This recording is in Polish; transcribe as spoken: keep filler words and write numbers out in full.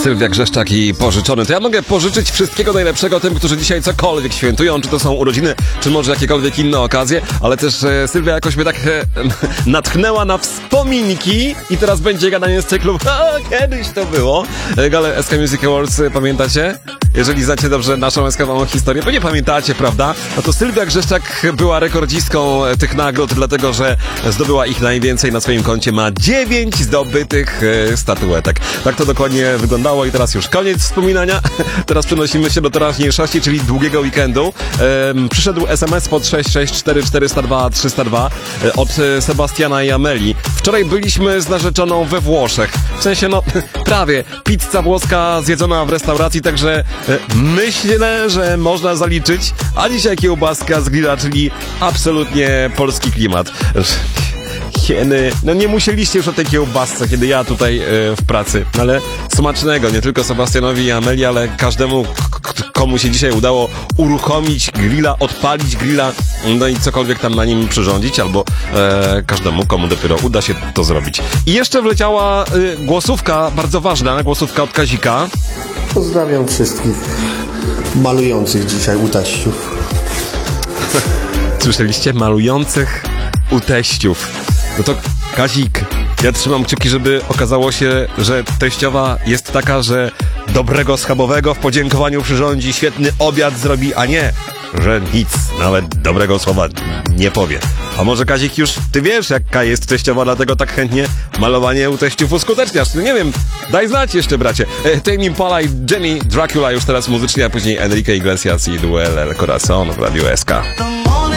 Sylwia Grzeszczak i Pożyczony. To ja mogę pożyczyć wszystkiego najlepszego tym, którzy dzisiaj cokolwiek świętują, czy to są urodziny, czy może jakiekolwiek inne okazje, ale też e, Sylwia jakoś mnie tak e, natchnęła na wspominki i teraz będzie gadanie z cyklu a, kiedyś to było. E, Gale S K Music Awards, e, pamiętacie? Jeżeli znacie dobrze naszą eskawałą historię, bo nie pamiętacie, prawda? No to Sylwia Grzeszczak była rekordzistką tych nagród, dlatego że zdobyła ich najwięcej na swoim koncie. Ma dziewięć zdobytych e, statuetek. Tak to dokładnie wyglądało i teraz już koniec wspominania. Teraz przenosimy się do teraźniejszości, czyli długiego weekendu. E, przyszedł S M S pod sześć sześć cztery cztery zero dwa trzysta dwa e, od e, Sebastiana i Ameli. Wczoraj byliśmy z narzeczoną we Włoszech. W sensie, no, prawie. Pizza włoska zjedzona w restauracji, także e, myślę, że można zaliczyć. A dzisiaj kiełbaska z grilla, czyli absolutnie polski klimat. Hieny. No nie musieliście już o tej kiełbasce, kiedy ja tutaj e, w pracy. Ale smacznego, nie tylko Sebastianowi i Ameli, ale każdemu, k- komu się dzisiaj udało uruchomić grilla, odpalić grilla, no i cokolwiek tam na nim przyrządzić, albo e, każdemu, komu dopiero uda się to zrobić. I jeszcze wleciała e, głosówka, bardzo ważna, głosówka od Kazika. Pozdrawiam wszystkich malujących dzisiaj u teściów. Słyszeliście? Malujących u teściów. No to Kazik, ja trzymam kciuki, żeby okazało się, że teściowa jest taka, że dobrego schabowego w podziękowaniu przyrządzi, świetny obiad zrobi, a nie, że nic, nawet dobrego słowa nie powie. A może Kazik już, ty wiesz jaka jest teściowa, dlatego tak chętnie malowanie u teściów uskuteczniasz. No nie wiem, daj znać jeszcze, bracie. E, Tame Impala i Jenny Dracula już teraz muzycznie, a później Enrique Iglesias i Duel El Corazon w Radiu S K.